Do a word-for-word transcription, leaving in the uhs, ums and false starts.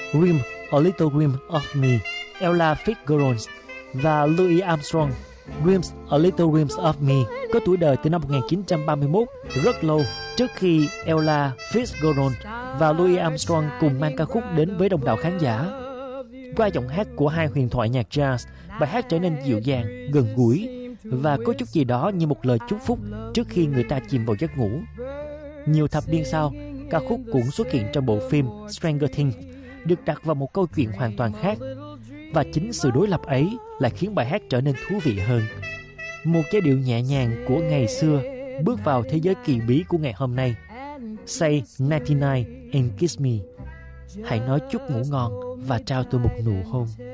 Dream a Little Dream of Me, Ella Fitzgerald và Louis Armstrong. Dreams a Little Dreams of Me có tuổi đời từ năm một nghìn chín trăm ba mươi mốt, rất lâu trước khi Ella Fitzgerald và Louis Armstrong cùng mang ca khúc đến với đông đảo khán giả. Qua giọng hát của hai huyền thoại nhạc jazz, bài hát trở nên dịu dàng, gần gũi và có chút gì đó như một lời chúc phúc trước khi người ta chìm vào giấc ngủ. Nhiều thập niên sau, ca khúc cũng xuất hiện trong bộ phim Stranger Things, được đặt vào một câu chuyện hoàn toàn khác. Và chính sự đối lập ấy lại khiến bài hát trở nên thú vị hơn. Một giai điệu nhẹ nhàng của ngày xưa bước vào thế giới kỳ bí của ngày hôm nay. Say ninety-nine and kiss me. Hãy nói chúc ngủ ngon và trao tôi một nụ hôn.